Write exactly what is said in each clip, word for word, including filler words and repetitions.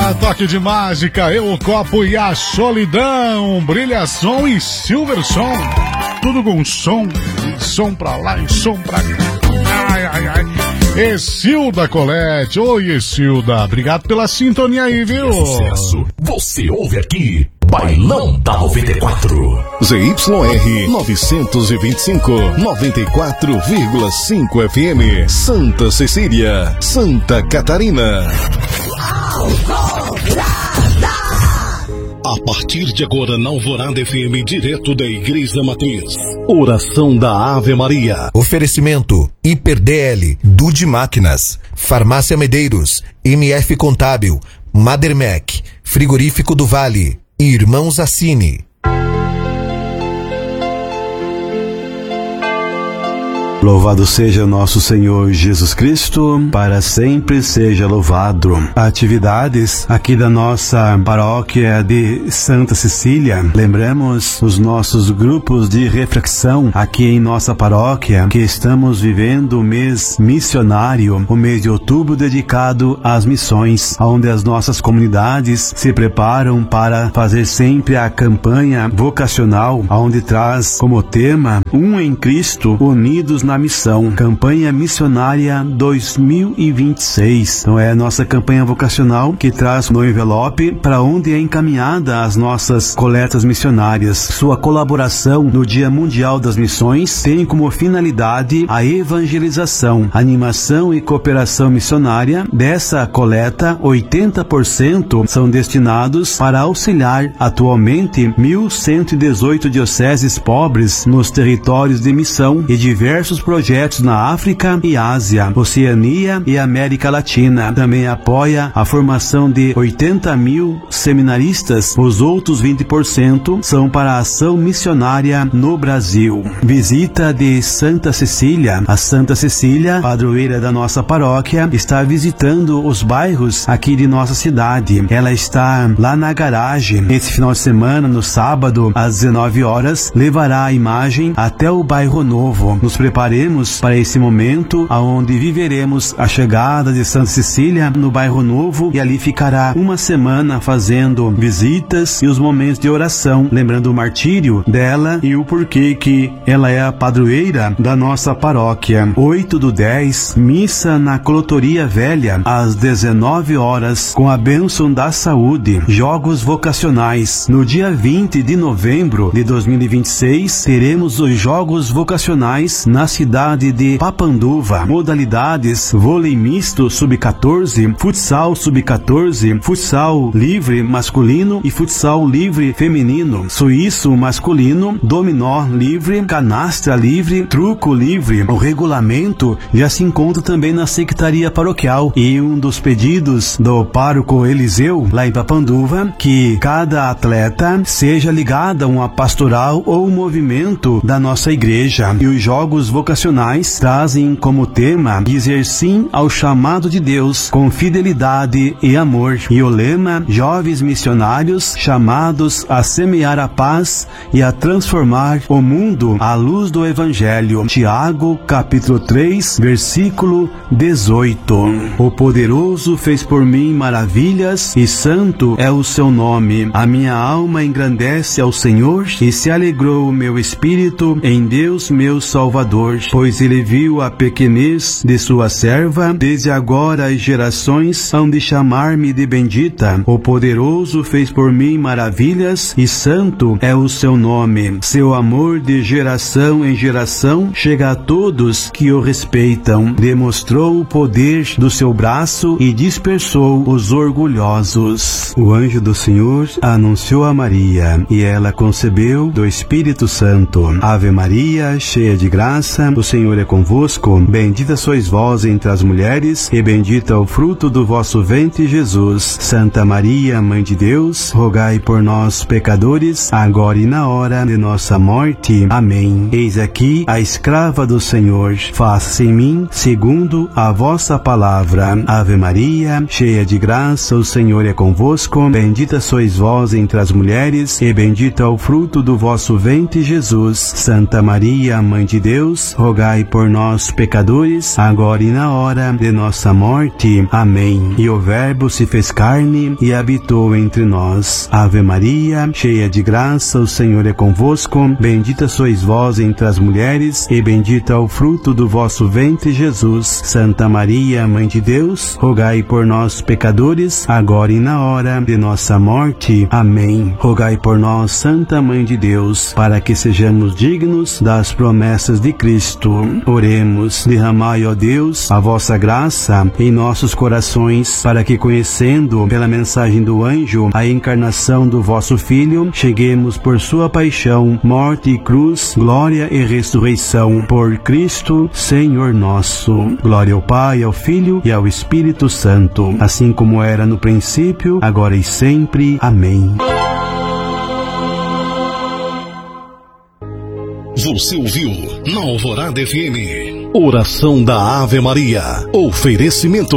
Ah, toque de mágica, eu, o copo e a solidão. Brilhação e Silverson. Tudo com som, som pra lá e som pra cá. Ai, ai, ai. Exilda Colete. Oi, Exilda. Obrigado pela sintonia aí, viu? Sucesso. Você ouve aqui. Bailão da noventa e quatro. Z Y R novecentos e vinte e cinco, noventa e quatro vírgula cinco F M. Santa Cecília, Santa Catarina. A partir de agora na Alvorada F M, direto da Igreja Matriz. Oração da Ave Maria. Oferecimento Hiper D L, Dude Máquinas, Farmácia Medeiros, M F Contábil, Madermec, Frigorífico do Vale, Irmãos Assini. Louvado seja nosso Senhor Jesus Cristo, para sempre seja louvado. Atividades aqui da nossa paróquia de Santa Cecília. Lembramos os nossos grupos de reflexão aqui em nossa paróquia, que estamos vivendo o mês missionário, o mês de outubro dedicado às missões, onde as nossas comunidades se preparam para fazer sempre a campanha vocacional, onde traz como tema Um em Cristo, unidos na missão, campanha missionária dois mil e vinte e seis. Então é a nossa campanha vocacional que traz no envelope para onde é encaminhada as nossas coletas missionárias. Sua colaboração no Dia Mundial das Missões tem como finalidade a evangelização, animação e cooperação missionária. Dessa coleta, oitenta por cento são destinados para auxiliar atualmente mil cento e dezoito dioceses pobres nos territórios de missão e diversos projetos na África e Ásia, Oceania e América Latina. Também apoia a formação de oitenta mil seminaristas. Os outros vinte por cento são para a ação missionária no Brasil. Visita de Santa Cecília. A Santa Cecília, padroeira da nossa paróquia, está visitando os bairros aqui de nossa cidade. Ela está lá na garagem. Esse final de semana, no sábado, às dezenove horas, levará a imagem até o bairro Novo. Nos preparemos para esse momento onde viveremos a chegada de Santa Cecília no bairro Novo, e ali ficará uma semana fazendo visitas e os momentos de oração, lembrando o martírio dela e o porquê que ela é a padroeira da nossa paróquia. oito do dez, missa na Colotoria Velha, às dezenove horas, com a bênção da saúde, jogos vocacionais. No dia vinte de novembro de dois mil e vinte e seis, teremos os jogos vocacionais na cidade de Papanduva. Modalidades: vôlei misto sub quatorze, futsal sub quatorze, futsal livre masculino e futsal livre feminino, suíço masculino, dominó livre, canastra livre, truco livre. O regulamento já se encontra também na secretaria paroquial, e um dos pedidos do pároco Eliseu, lá em Papanduva, que cada atleta seja ligado a uma pastoral ou um movimento da nossa igreja. E os jogos vocacionais trazem como tema dizer sim ao chamado de Deus com fidelidade e amor. E o lema: jovens missionários chamados a semear a paz e a transformar o mundo à luz do Evangelho. Tiago, capítulo três, versículo dezoito. O poderoso fez por mim maravilhas, e santo é o seu nome. A minha alma engrandece ao Senhor, e se alegrou o meu espírito em Deus meu Salvador, pois ele viu a pequenez de sua serva. Desde agora as gerações hão de chamar-me de bendita. O poderoso fez por mim maravilhas, e santo é o seu nome. Seu amor de geração em geração chega a todos que o respeitam. Demonstrou o poder do seu braço e dispersou os orgulhosos. O anjo do Senhor anunciou a Maria, e ela concebeu do Espírito Santo. Ave Maria, cheia de graça, o Senhor é convosco. Bendita sois vós entre as mulheres, e bendito é o fruto do vosso ventre, Jesus. Santa Maria, Mãe de Deus, rogai por nós, pecadores, agora e na hora de nossa morte. Amém. Eis aqui a escrava do Senhor. Faça-se em mim segundo a vossa palavra. Ave Maria, cheia de graça, o Senhor é convosco. Bendita sois vós entre as mulheres, e bendito é o fruto do vosso ventre, Jesus. Santa Maria, Mãe de Deus, Deus, rogai por nós, pecadores, agora e na hora de nossa morte. Amém. E o Verbo se fez carne e habitou entre nós. Ave Maria, cheia de graça, o Senhor é convosco. Bendita sois vós entre as mulheres, e bendito é o fruto do vosso ventre, Jesus. Santa Maria, Mãe de Deus, rogai por nós, pecadores, agora e na hora de nossa morte. Amém. Rogai por nós, Santa Mãe de Deus, para que sejamos dignos das promessas de Cristo. Oremos. Derramai, ó Deus, a vossa graça em nossos corações, para que, conhecendo pela mensagem do anjo a encarnação do vosso Filho, cheguemos por sua paixão, morte e cruz, glória e ressurreição, por Cristo, Senhor nosso. Glória ao Pai, ao Filho e ao Espírito Santo, assim como era no princípio, agora e sempre. Amém. Você ouviu na Alvorada F M, oração da Ave Maria, oferecimento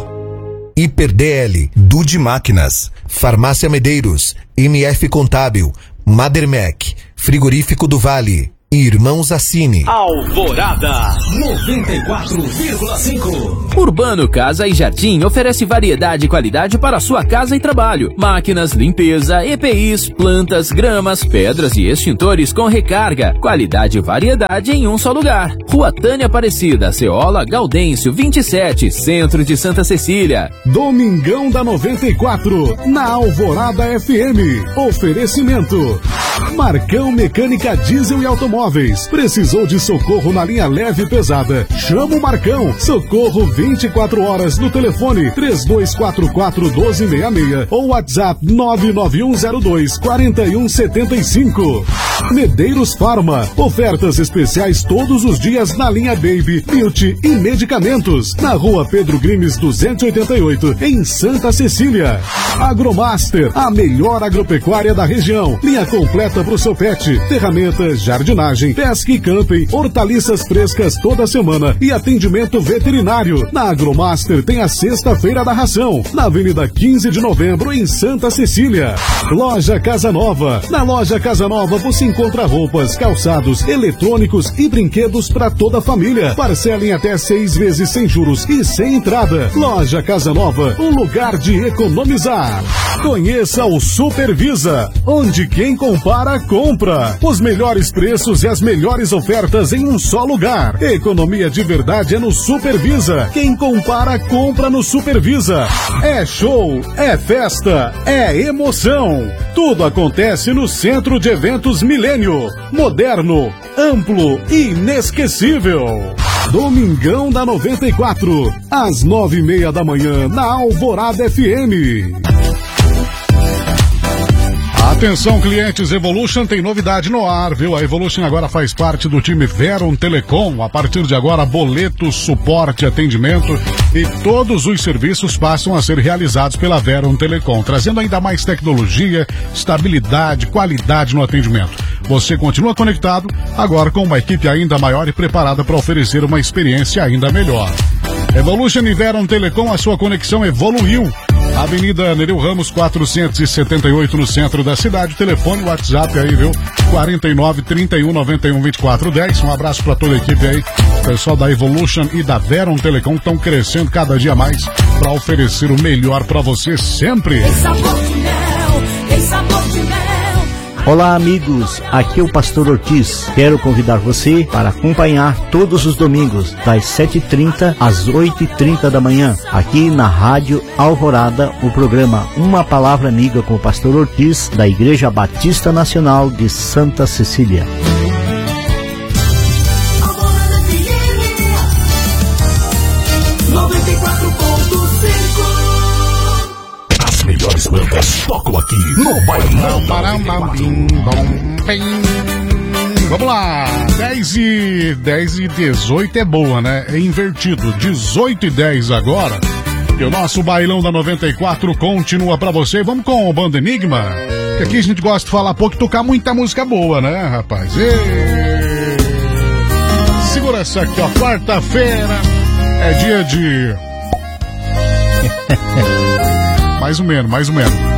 Hiper D L, Dude Máquinas, Farmácia Medeiros, M F Contábil, Madermec, Frigorífico do Vale, Irmãos Assini. Alvorada noventa e quatro vírgula cinco. Urbano Casa e Jardim oferece variedade e qualidade para sua casa e trabalho. Máquinas, limpeza, E P Is, plantas, gramas, pedras e extintores com recarga. Qualidade e variedade em um só lugar. Rua Tânia Aparecida, Ceola, Gaudêncio, vinte e sete, Centro de Santa Cecília. Domingão da noventa e quatro, na Alvorada F M. Oferecimento Marcão Mecânica Diesel e Automóveis. Precisou de socorro na linha leve e pesada? Chama o Marcão. Socorro vinte e quatro horas no telefone três dois quatro quatro, um dois seis seis ou WhatsApp nove nove um zero dois, quatro um sete cinco. Medeiros Farma. Ofertas especiais todos os dias na linha Baby, Beauty e medicamentos. Na rua Pedro Grimes duzentos e oitenta e oito, em Santa Cecília. Agromaster, a melhor agropecuária da região. Linha completa para o seu pet. Ferramentas, jardinagem, pesca e camping, hortaliças frescas toda semana e atendimento veterinário. Na Agromaster tem a sexta-feira da ração, na Avenida quinze de Novembro, em Santa Cecília. Loja Casa Nova. Na Loja Casa Nova você encontra roupas, calçados, eletrônicos e brinquedos para toda a família. Parcela em até seis vezes sem juros e sem entrada. Loja Casa Nova, um lugar de economizar. Conheça o Supervisa, onde quem compara, compra. Os melhores preços e as melhores ofertas em um só lugar. Economia de verdade é no Supervisa. Quem compara, compra no Supervisa. É show, é festa, é emoção. Tudo acontece no Centro de Eventos Milênio. Moderno, amplo e inesquecível. Domingão da noventa e quatro, às nove e meia da manhã, na Alvorada F M. Atenção, clientes, Evolution tem novidade no ar, viu? A Evolution agora faz parte do time Veron Telecom. A partir de agora, boleto, suporte, atendimento e todos os serviços passam a ser realizados pela Veron Telecom, trazendo ainda mais tecnologia, estabilidade, qualidade no atendimento. Você continua conectado, agora com uma equipe ainda maior e preparada para oferecer uma experiência ainda melhor. Evolution e Veron Telecom, a sua conexão evoluiu. Avenida Nereu Ramos, quatrocentos e setenta e oito, no centro da cidade. Telefone, WhatsApp aí, viu? quarenta e nove, trinta e um, noventa e um, vinte e quatro, dez. Um abraço para toda a equipe aí. O pessoal da Evolution e da Veron Telecom estão crescendo cada dia mais para oferecer o melhor para você sempre. Tem sabor de mel, tem sabor de mel. Olá, amigos, aqui é o Pastor Ortiz. Quero convidar você para acompanhar todos os domingos, das sete e trinta às oito e trinta da manhã, aqui na Rádio Alvorada, o programa Uma Palavra Amiga com o Pastor Ortiz, da Igreja Batista Nacional de Santa Cecília. Melhores bandas tocam aqui no Bailão. Vamos lá, dez e dezoito é boa, né? É invertido, dezoito e dez agora. E o nosso Bailão da noventa e quatro continua pra você. Vamos com o Banda Enigma, que aqui a gente gosta de falar pouco e tocar muita música boa, né, rapaz? E... segura essa aqui, ó, quarta-feira é dia de... mais ou menos, mais ou menos.